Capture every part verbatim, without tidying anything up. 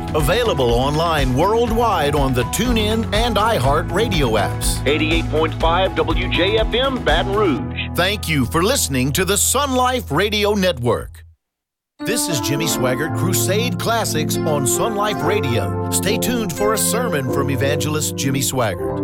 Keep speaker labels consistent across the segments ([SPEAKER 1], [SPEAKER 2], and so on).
[SPEAKER 1] Available online worldwide on the TuneIn and iHeart radio apps.
[SPEAKER 2] eighty-eight point five W J F M Baton Rouge.
[SPEAKER 1] Thank you for listening to the Sun Life Radio Network. This is Jimmy Swaggart Crusade Classics on Sun Life Radio. Stay tuned for a sermon from evangelist Jimmy Swaggart.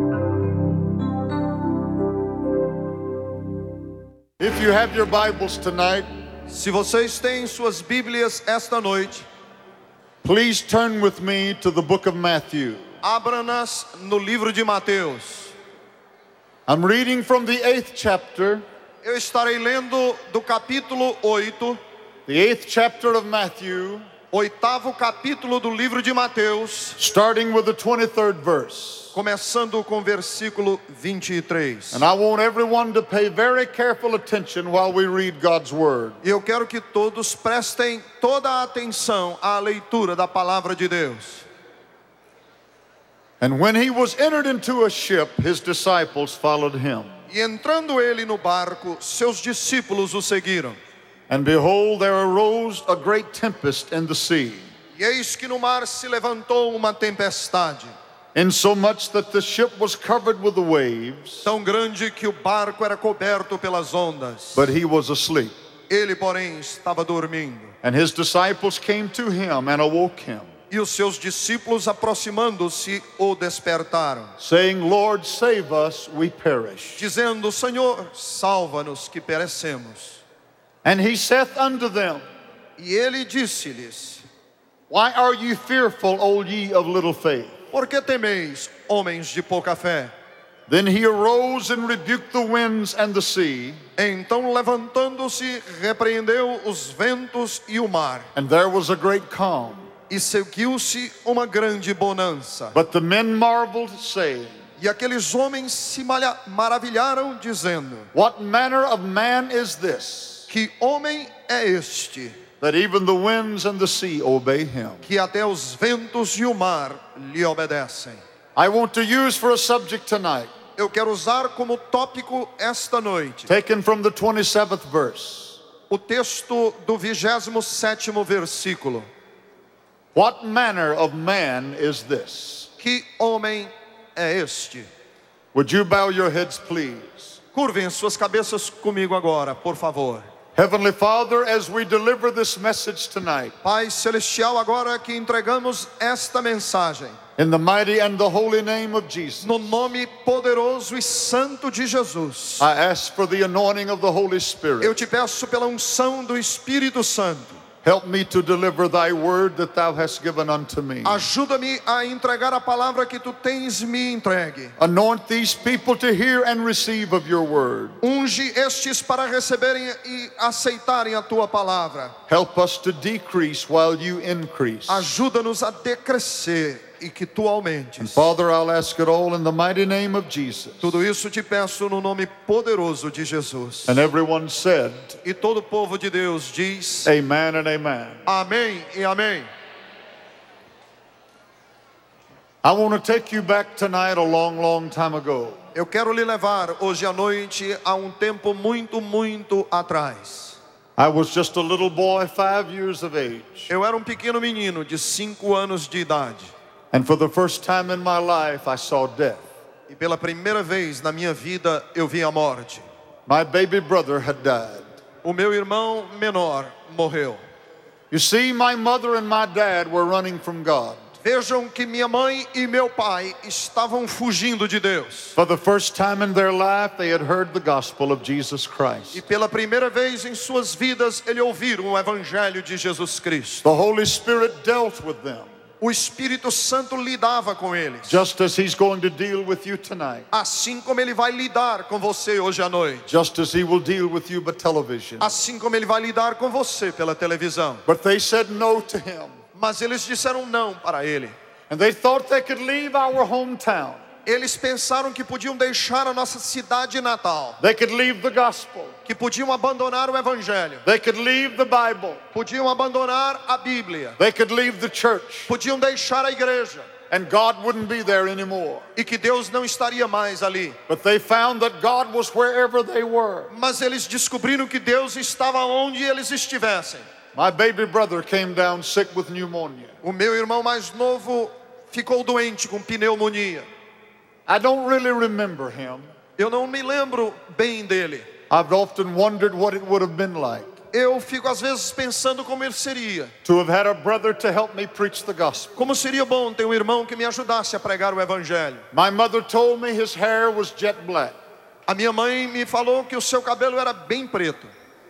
[SPEAKER 3] If you have your Bibles tonight,
[SPEAKER 4] se vocês têm suas Bíblias esta noite,
[SPEAKER 3] please turn with me to the book of Matthew.
[SPEAKER 4] abra-nas no livro de Mateus.
[SPEAKER 3] I'm reading from the eighth chapter,
[SPEAKER 4] Eu estarei lendo do capítulo oito,
[SPEAKER 3] the eighth chapter of Matthew,
[SPEAKER 4] oitavo capítulo do livro de Mateus,
[SPEAKER 3] starting with the twenty-third verse.
[SPEAKER 4] começando com o versículo vinte e três.
[SPEAKER 3] And I want everyone to pay very careful attention while we read God's word.
[SPEAKER 4] E eu quero que todos prestem toda a atenção à leitura da palavra de Deus.
[SPEAKER 3] And when he was entered into a ship, his disciples followed him.
[SPEAKER 4] E entrando ele no barco, seus discípulos o seguiram.
[SPEAKER 3] And behold, there arose a great tempest in the sea,
[SPEAKER 4] E eis que no mar se levantou uma tempestade,
[SPEAKER 3] insomuch that the ship was covered with the waves,
[SPEAKER 4] tão grande que o barco era coberto pelas ondas.
[SPEAKER 3] but he was asleep.
[SPEAKER 4] Ele, porém, estava dormindo.
[SPEAKER 3] And his disciples came to him and awoke him,
[SPEAKER 4] E os seus discípulos, aproximando-se, o despertaram,
[SPEAKER 3] saying, Lord, save us, we perish.
[SPEAKER 4] dizendo: Senhor, salva-nos que perecemos.
[SPEAKER 3] And he saith unto them,
[SPEAKER 4] E ele disse-lhes:
[SPEAKER 3] Why are ye fearful, O ye of little faith?
[SPEAKER 4] Por que temeis, homens de pouca fé?
[SPEAKER 3] Then he arose and rebuked the winds and the sea,
[SPEAKER 4] Então, levantando-se, repreendeu os ventos e o mar,
[SPEAKER 3] and there was a great calm.
[SPEAKER 4] e seguiu-se uma grande bonança.
[SPEAKER 3] But the men marveled, saying,
[SPEAKER 4] E aqueles homens se malha- maravilharam, dizendo:
[SPEAKER 3] What manner of man is this,
[SPEAKER 4] Que homem é este,
[SPEAKER 3] that even the winds and the sea obey him?
[SPEAKER 4] que até os ventos e o mar lhe obedecem?
[SPEAKER 3] I want to use for a subject tonight,
[SPEAKER 4] Eu quero usar como tópico esta noite
[SPEAKER 3] taken from the twenty-seventh verse.
[SPEAKER 4] o texto do vigésimo sétimo versículo.
[SPEAKER 3] What manner of man is this?
[SPEAKER 4] Que homem é este?
[SPEAKER 3] Would you bow your heads, please?
[SPEAKER 4] Curvem suas cabeças comigo agora, por favor.
[SPEAKER 3] Heavenly Father, as we deliver this message tonight,
[SPEAKER 4] Pai Celestial, agora que entregamos esta mensagem,
[SPEAKER 3] in the mighty and the holy name of Jesus,
[SPEAKER 4] no nome poderoso e santo de Jesus,
[SPEAKER 3] I ask for the anointing of the Holy
[SPEAKER 4] eu
[SPEAKER 3] Spirit.
[SPEAKER 4] te peço pela unção do Espírito Santo.
[SPEAKER 3] Help me to deliver thy word that thou hast given unto me.
[SPEAKER 4] Ajuda-me a entregar a palavra que tu tens me entregue.
[SPEAKER 3] Anoint these people to hear and receive of your word.
[SPEAKER 4] Unge estes para receberem e aceitarem a tua palavra.
[SPEAKER 3] Help us to decrease while you increase.
[SPEAKER 4] Ajuda-nos a decrescer e que tu aumentes.
[SPEAKER 3] Father, I'll ask it all in the mighty name of Jesus.
[SPEAKER 4] Tudo isso te peço no nome poderoso de Jesus.
[SPEAKER 3] And everyone said,
[SPEAKER 4] E todo o povo de Deus diz:
[SPEAKER 3] Amen and amen.
[SPEAKER 4] Amém e amém.
[SPEAKER 3] I want to take you back tonight a long, long time ago.
[SPEAKER 4] Eu quero lhe levar hoje à noite a um tempo muito, muito atrás.
[SPEAKER 3] I was just a little boy, five years of age.
[SPEAKER 4] Eu era um pequeno menino de cinco anos de idade.
[SPEAKER 3] And for the first time in my life, I saw death.
[SPEAKER 4] E pela primeira vez na minha vida eu vi a morte.
[SPEAKER 3] My baby brother had died.
[SPEAKER 4] O meu irmão menor morreu.
[SPEAKER 3] You see, my mother and my dad were running from God.
[SPEAKER 4] Vejam que minha mãe e meu pai estavam fugindo de Deus.
[SPEAKER 3] For the first time in their life, they had heard the gospel of Jesus Christ.
[SPEAKER 4] E pela primeira vez em suas vidas, eles ouviram o evangelho de Jesus Cristo.
[SPEAKER 3] The Holy Spirit dealt with them,
[SPEAKER 4] O Espírito Santo lidava com eles,
[SPEAKER 3] just as He's going to deal with you tonight.
[SPEAKER 4] assim como ele vai lidar com você hoje à noite,
[SPEAKER 3] Just as He will deal with you by television.
[SPEAKER 4] assim como ele vai lidar com você pela televisão.
[SPEAKER 3] But they said no to Him.
[SPEAKER 4] Mas eles disseram não para ele.
[SPEAKER 3] And they thought they could leave our hometown.
[SPEAKER 4] Eles pensaram que podiam deixar a nossa cidade natal,
[SPEAKER 3] They could leave the gospel.
[SPEAKER 4] que podiam abandonar o evangelho,
[SPEAKER 3] They could leave the Bible.
[SPEAKER 4] podiam abandonar a Bíblia,
[SPEAKER 3] They could leave the church.
[SPEAKER 4] podiam deixar a igreja,
[SPEAKER 3] And God wouldn't be there anymore.
[SPEAKER 4] e que Deus não estaria mais ali.
[SPEAKER 3] But they found that God was wherever they were.
[SPEAKER 4] Mas eles descobriram que Deus estava onde eles estivessem.
[SPEAKER 3] My baby brother came down sick with pneumonia.
[SPEAKER 4] O meu irmão mais novo ficou doente com pneumonia.
[SPEAKER 3] I don't really remember him.
[SPEAKER 4] Eu não me lembro bem dele.
[SPEAKER 3] I've often wondered what it would have been like
[SPEAKER 4] Eu fico às vezes pensando como ele seria.
[SPEAKER 3] to have had a brother to help me preach the gospel.
[SPEAKER 4] Como seria bom ter um irmão que me ajudasse a pregar o evangelho.
[SPEAKER 3] My mother told me his hair was jet black,
[SPEAKER 4] A minha mãe me falou que o seu cabelo era bem preto.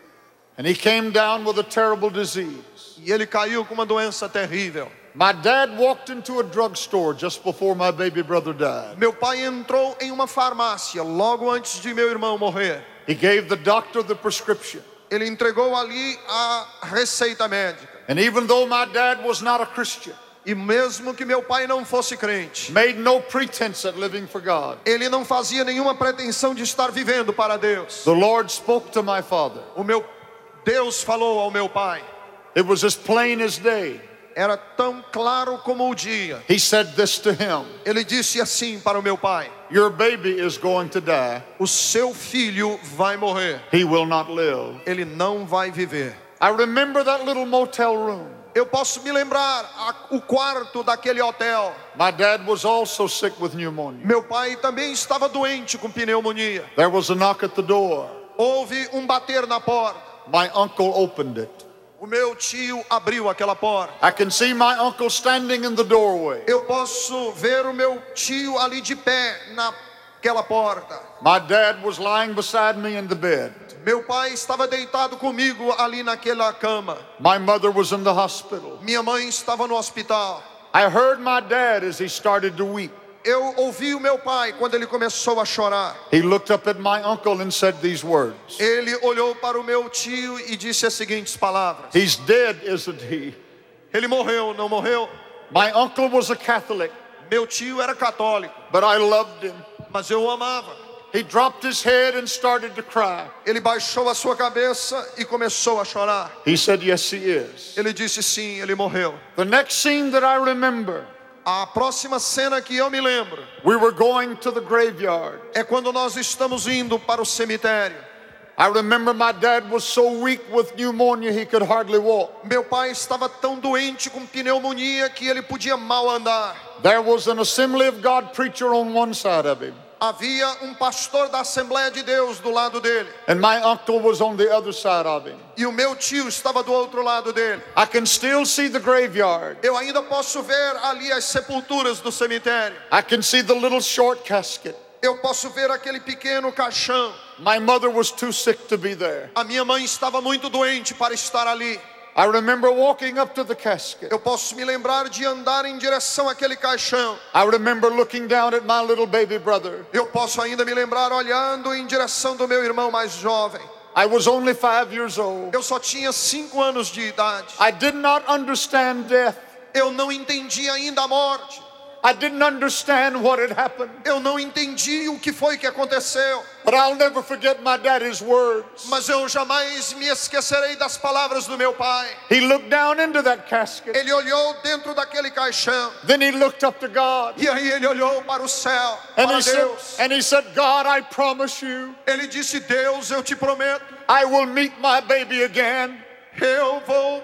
[SPEAKER 3] and he came down with a terrible disease.
[SPEAKER 4] E ele caiu com uma doença terrível.
[SPEAKER 3] My dad walked into a drugstore just before my baby brother died.
[SPEAKER 4] Meu pai entrou em uma farmácia logo antes de meu irmão morrer.
[SPEAKER 3] He gave the doctor the prescription.
[SPEAKER 4] Ele entregou ali a receita médica.
[SPEAKER 3] And even though my dad was not a Christian,
[SPEAKER 4] E mesmo que meu pai não fosse crente,
[SPEAKER 3] made no pretense at living for God,
[SPEAKER 4] ele não fazia nenhuma pretensão de estar vivendo para Deus.
[SPEAKER 3] the Lord spoke to my father.
[SPEAKER 4] O meu Deus falou ao meu pai.
[SPEAKER 3] It was as plain as day.
[SPEAKER 4] Era tão claro como o dia.
[SPEAKER 3] He said this to him:
[SPEAKER 4] Ele disse assim para o meu pai:
[SPEAKER 3] your baby is going to die.
[SPEAKER 4] o seu filho vai morrer.
[SPEAKER 3] He will not live.
[SPEAKER 4] Ele não vai viver.
[SPEAKER 3] I remember that little motel room.
[SPEAKER 4] Eu posso me lembrar a, o quarto daquele hotel.
[SPEAKER 3] My dad was also sick with pneumonia.
[SPEAKER 4] Meu pai também estava doente com pneumonia.
[SPEAKER 3] There was a knock at the door.
[SPEAKER 4] Houve um bater na porta.
[SPEAKER 3] My uncle opened it.
[SPEAKER 4] O meu tio abriu aquela porta.
[SPEAKER 3] I can see my uncle standing in the doorway.
[SPEAKER 4] Eu posso ver o meu tio ali de pé naquela porta.
[SPEAKER 3] My dad was lying beside me in the bed.
[SPEAKER 4] Meu pai estava deitado comigo ali naquela cama.
[SPEAKER 3] My mother was in the hospital.
[SPEAKER 4] Minha mãe estava no hospital.
[SPEAKER 3] I heard my dad as he started to weep.
[SPEAKER 4] Eu ouvi o meu pai quando ele começou a chorar.
[SPEAKER 3] He looked up at my uncle and said these words:
[SPEAKER 4] Ele olhou para o meu tio e disse as seguintes palavras:
[SPEAKER 3] he's dead, isn't he?
[SPEAKER 4] Ele morreu, não morreu?
[SPEAKER 3] My uncle was a Catholic,
[SPEAKER 4] Meu tio era católico,
[SPEAKER 3] but I loved him.
[SPEAKER 4] mas eu o amava.
[SPEAKER 3] He dropped his head and started to cry.
[SPEAKER 4] Ele baixou a sua cabeça e começou a chorar.
[SPEAKER 3] He said, yes, he is.
[SPEAKER 4] Ele disse sim, ele morreu.
[SPEAKER 3] The next scene that I remember,
[SPEAKER 4] A próxima cena que eu me lembro
[SPEAKER 3] we were going to the graveyard.
[SPEAKER 4] é quando nós estamos indo para o cemitério.
[SPEAKER 3] I remember my dad was so weak with pneumonia he could hardly walk.
[SPEAKER 4] Meu pai estava tão doente com pneumonia que ele podia mal andar.
[SPEAKER 3] There was an Assembly of God preacher on one side of him,
[SPEAKER 4] Havia um pastor da Assembleia de Deus do lado dele.
[SPEAKER 3] and my uncle was on the other side of him.
[SPEAKER 4] E o meu tio estava do outro lado dele.
[SPEAKER 3] I can still see the graveyard.
[SPEAKER 4] Eu ainda posso ver ali as sepulturas do cemitério.
[SPEAKER 3] I can see the little short casket.
[SPEAKER 4] Eu posso ver aquele pequeno caixão.
[SPEAKER 3] My mother was too sick to be there.
[SPEAKER 4] A minha mãe estava muito doente para estar ali.
[SPEAKER 3] I remember walking up to the casket.
[SPEAKER 4] Eu posso me lembrar de andar em direção àquele caixão.
[SPEAKER 3] I remember looking down at my little baby brother.
[SPEAKER 4] Eu posso ainda me lembrar olhando em direção do meu irmão mais jovem.
[SPEAKER 3] I was only five years old.
[SPEAKER 4] Eu só tinha cinco anos de idade.
[SPEAKER 3] I did not understand death.
[SPEAKER 4] Eu não entendi ainda a morte.
[SPEAKER 3] I didn't understand what had happened.
[SPEAKER 4] Eu não entendi o que foi que aconteceu.
[SPEAKER 3] But I'll never forget my daddy's words.
[SPEAKER 4] Mas eu jamais me esquecerei das palavras do meu pai.
[SPEAKER 3] He looked down into that casket.
[SPEAKER 4] Ele olhou dentro daquele caixão.
[SPEAKER 3] Then he looked up to God.
[SPEAKER 4] E aí ele olhou para o céu,
[SPEAKER 3] And
[SPEAKER 4] para
[SPEAKER 3] he said,
[SPEAKER 4] Deus.
[SPEAKER 3] and he said, God, I promise you,
[SPEAKER 4] Ele disse: Deus, eu te prometo,
[SPEAKER 3] I will meet my baby again.
[SPEAKER 4] eu vou,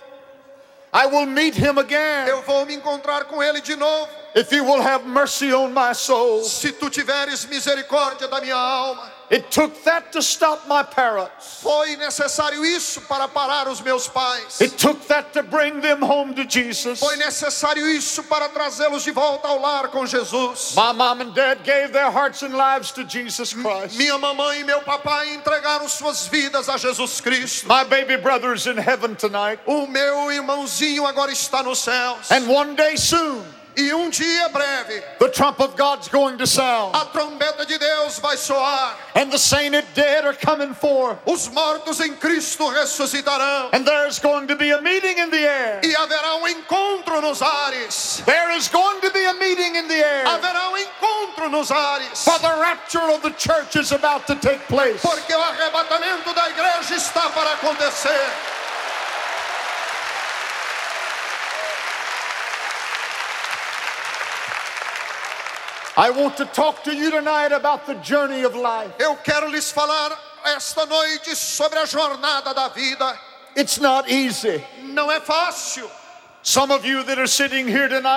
[SPEAKER 3] I will meet him again.
[SPEAKER 4] eu vou me encontrar com ele de novo.
[SPEAKER 3] If you will have mercy on my soul.
[SPEAKER 4] Se tu tiveres misericórdia da minha alma.
[SPEAKER 3] It took that to stop my parents.
[SPEAKER 4] Foi necessário isso para parar os meus pais.
[SPEAKER 3] It took that to bring them home to Jesus.
[SPEAKER 4] Foi necessário isso para trazê-los de volta ao lar com Jesus.
[SPEAKER 3] My mom and dad gave their hearts and lives to Jesus Christ.
[SPEAKER 4] Minha mamãe e meu papai entregaram suas vidas a Jesus Cristo.
[SPEAKER 3] My baby brother's in heaven tonight.
[SPEAKER 4] O meu irmãozinho agora está nos céus.
[SPEAKER 3] And one day soon,
[SPEAKER 4] E um dia breve,
[SPEAKER 3] the trump of God's going to sound.
[SPEAKER 4] a trombeta de Deus vai soar.
[SPEAKER 3] And the sainted dead are coming forth.
[SPEAKER 4] Os mortos em Cristo ressuscitarão.
[SPEAKER 3] And there's going to be a meeting in the air.
[SPEAKER 4] E haverá um encontro nos ares.
[SPEAKER 3] There is going to be a meeting in the air.
[SPEAKER 4] Haverá um encontro nos ares.
[SPEAKER 3] For the rapture of the church is about to take place.
[SPEAKER 4] Porque o arrebatamento da igreja está para acontecer.
[SPEAKER 3] I want to talk to you tonight about the journey of life.
[SPEAKER 4] Eu quero lhes falar esta noite sobre a jornada da vida.
[SPEAKER 3] It's not easy.
[SPEAKER 4] Não é fácil.
[SPEAKER 3] Some of you that are sitting here tonight